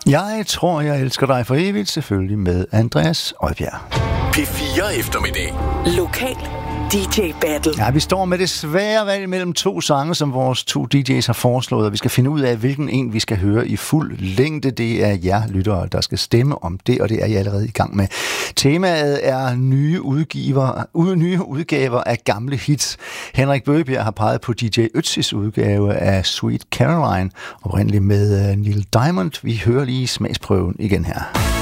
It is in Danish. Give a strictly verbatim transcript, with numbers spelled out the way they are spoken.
Jeg tror, jeg elsker dig for evigt, selvfølgelig med Andreas Oddbjerg. P fire eftermiddag. Lokal D J Battle. Ja, vi står med det svære valg mellem to sange, som vores to D J's har foreslået, og vi skal finde ud af, hvilken en vi skal høre i fuld længde. Det er jer lyttere, der skal stemme om det, og det er I allerede i gang med. Temaet er nye, udgiver, nye udgaver af gamle hits. Henrik Bøgebjerg har peget på D J Ötzis udgave af Sweet Caroline, oprindeligt med Neil Diamond. Vi hører lige smagsprøven igen her.